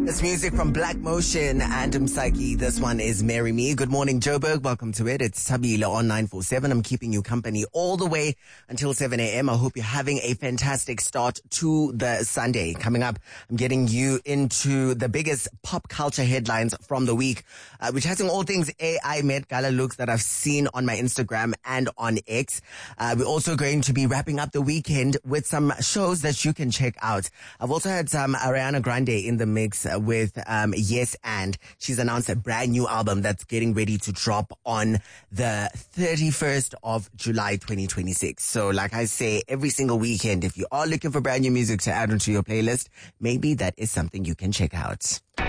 It's music from Black Motion and Msaki. This one is Marry Me. Good morning, Joburg. Welcome to it. It's Tabile on 947. I'm keeping you company all the way until 7 a.m. I hope you're having a fantastic start to the Sunday. Coming up, I'm getting you into the biggest pop culture headlines from the week. We're chatting all things AI Met Gala looks that I've seen on my Instagram and on X. We're also going to be wrapping up the weekend with some shows that you can check out. I've also had some Ariana Grande in the mix with Yes and. She's announced a brand new album that's getting ready to drop on the 31st of July 2026. So like I say, every single weekend, if you are looking for brand new music to add onto your playlist, maybe that is something you can check out.